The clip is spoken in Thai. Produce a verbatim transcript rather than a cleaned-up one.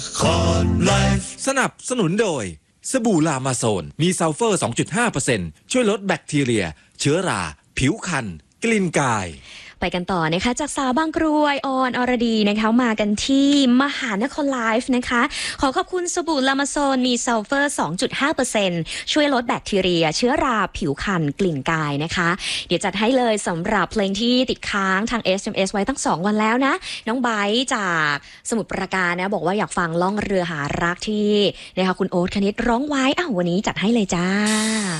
สนับสนุนโดยสบู่ลามาโซนมีซัลเฟอร์ สองจุดห้าเปอร์เซ็นต์ ช่วยลดแบคทีเรียเชื้อราผิวคันกลิ่นกายไปกันต่อนะคะจากสาวบางกรวยออนอรดีนะคะมากันที่มหานครไลฟ์นะคะขอขอบคุณสบู่ลามาโซนมีซัลเฟอร์ สองจุดห้าเปอร์เซ็นต์ ช่วยลดแบคทีเรียเชื้อราผิวคันกลิ่นกายนะคะเดี๋ยวจัดให้เลยสำหรับเพลงที่ติดค้างทาง เอส เอ็ม เอส ไว้ตั้งสองวันแล้วนะน้องไบร์ทจากสมุทรปราการนะบอกว่าอยากฟังล่องเรือหารักที่นะคะคุณโอ๊ตคณิตร้องไว้อ้าววันนี้จัดให้เลยจ้า